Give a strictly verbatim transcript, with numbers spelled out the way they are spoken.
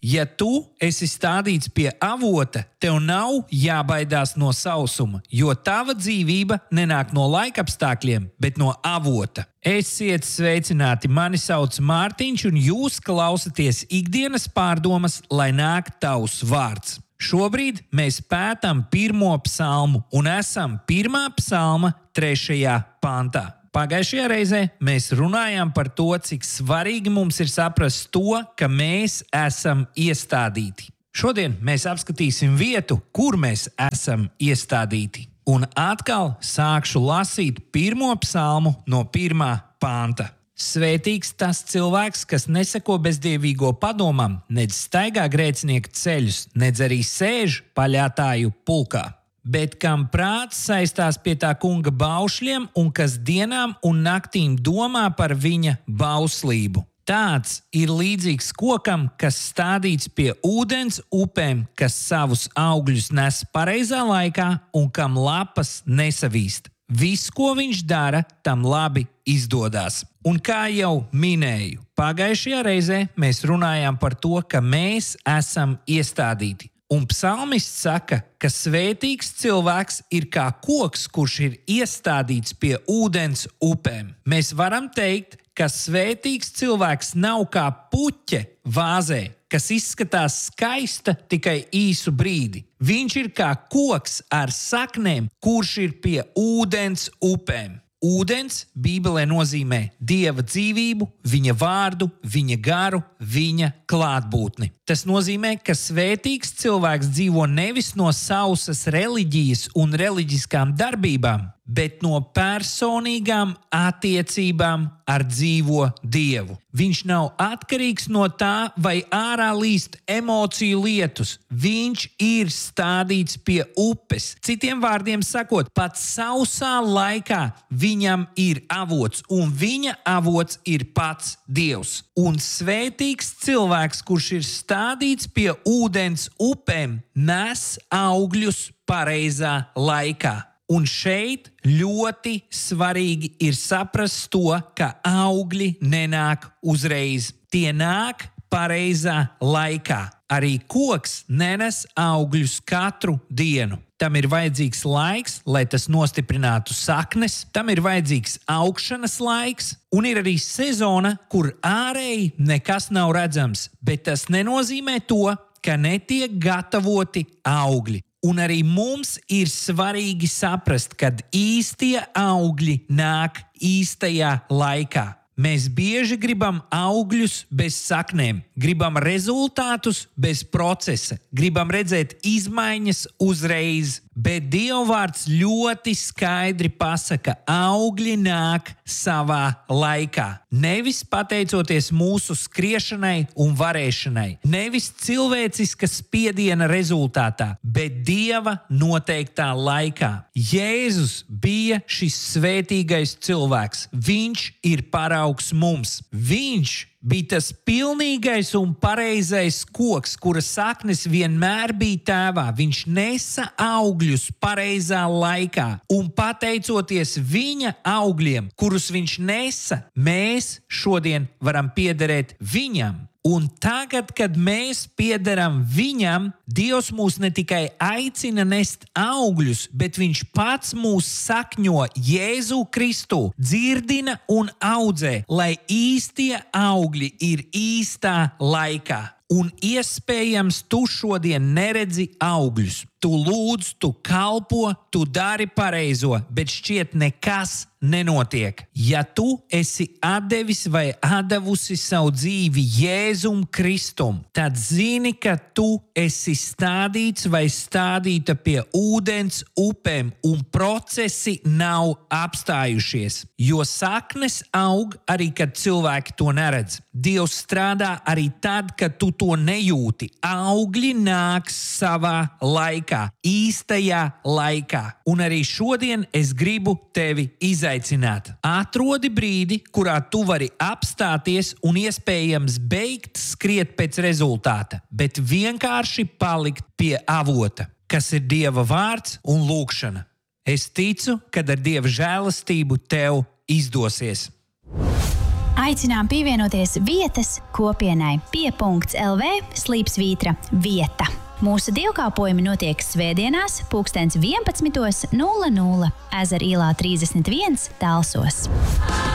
Ja tu esi stādīts pie avota, tev nav jābaidās no sausuma, jo tava dzīvība nenāk no laikapstākļiem, bet no avota. Esiet sveicināti, mani sauc Mārtiņš, un jūs klausaties ikdienas pārdomas, lai nāk tavs vārds. Šobrīd mēs pētām pirmo psalmu un esam pirmā psalma trešajā pantā. Pagājušajā reizē mēs runājām par to, cik svarīgi mums ir saprast to, ka mēs esam iestādīti. Šodien mēs apskatīsim vietu, kur mēs esam iestādīti. Un atkal sākšu lasīt pirmo psalmu no pirmā panta. Svētīgs tas cilvēks, kas neseko bezdievīgo padomam, nedz staigā grēcinieka ceļus, nedz arī sēž paļātāju pulkā. Bet kam prāts saistās pie tā kunga baušļiem un kas dienām un naktīm domā par viņa bauslību. Tāds ir līdzīgs kokam, kas stādīts pie ūdens upēm, kas savus augļus nes pareizā laikā un kam lapas nesavīst. Viss, ko viņš dara, tam labi izdodas. Un kā jau minēju, pagājušajā reizē mēs runājām par to, ka mēs esam iestādīti. Un psalmists saka, ka svētīgs cilvēks ir kā koks, kurš ir iestādīts pie ūdens upēm. Mēs varam teikt, ka svētīgs cilvēks nav kā puķe vāzē, kas izskatās skaista tikai īsu brīdi. Viņš ir kā koks ar saknēm, kurš ir pie ūdens upēm. Ūdens Bībelē nozīmē Dieva dzīvību, viņa vārdu, viņa garu, viņa klātbūtni. Tas nozīmē, ka svētīgs cilvēks dzīvo nevis no sausas reliģijas un reliģiskām darbībām, bet no personīgām attiecībām ar dzīvo Dievu. Viņš nav atkarīgs no tā, vai ārā līst emociju lietus. Viņš ir stādīts pie upes. Citiem vārdiem sakot, pat sausā laikā viņam ir avots, un viņa avots ir pats Dievs. Un svētīgs cilvēks, kurš ir stādīts pie ūdens upēm, nes augļus pareizā laikā. Un šeit ļoti svarīgi ir saprast to, ka augļi nenāk uzreiz. Tie nāk pareizā laikā. Arī koks nenes augļus katru dienu. Tam ir vajadzīgs laiks, lai tas nostiprinātu saknes, tam ir vajadzīgs augšanas laiks, un ir arī sezona, kur ārēji nekas nav redzams, bet tas nenozīmē to, ka netiek gatavoti augļi. Un arī mums ir svarīgi saprast, kad īstie augļi nāk īstajā laikā. Mēs bieži gribam augļus bez saknēm, gribam rezultātus bez procesa, gribam redzēt izmaiņas uzreiz, bet Dieva vārds ļoti skaidri pasaka, augļi nāk savā laikā. Nevis pateicoties mūsu skriešanai un varēšanai, nevis cilvēciska spiediena rezultātā, bet Dieva noteiktā laikā. Jēzus bija šis svētīgais cilvēks. Viņš ir paraugs mums. Viņš bija tas pilnīgais un pareizais koks, kura saknes vienmēr bija tēvā. Viņš nesa augļus pareizā laikā, un pateicoties viņa augļiem, kurus viņš nesa, mēs šodien varam piederēt viņam. Un tagad, kad mēs piederam viņam, Dievs mūs ne tikai aicina nest augļus, bet viņš pats mūs sakņo Jēzu Kristu, dzirdina un audzē, lai īstie augļi ir īstā laikā. Un iespējams, tu šodien neredzi augļus. Tu lūdz, tu kalpo, tu dari pareizo, bet šķiet nekas nenotiek. Ja tu esi atdevis vai atdevusi savu dzīvi Jēzum Kristum, tad zini, ka tu esi stādīts vai stādīta pie ūdens upēm, un procesi nav apstājušies. Jo saknes aug arī, kad cilvēki to neredz. Dievs strādā arī tad, kad tu to nejūti. Augļi nāks savā laikā, īstajā laikā. Un arī šodien es gribu tevi izaicināt. Atrodi brīdi, kurā tu vari apstāties un iespējams beigt skriet pēc rezultāta, bet vienkārši palikt pie avota, kas ir Dieva vārds un lūkšana. Es ticu, ka ar Dieva žēlastību tev izdosies. Aicinām pievienoties vietas kopienai pie.lv slīpsvītra vieta. Mūsu dievkalpojumi notiek svētdienās pulkstens vienpadsmit nulle nulle Ezera ielā trīsdesmit viens Talsos.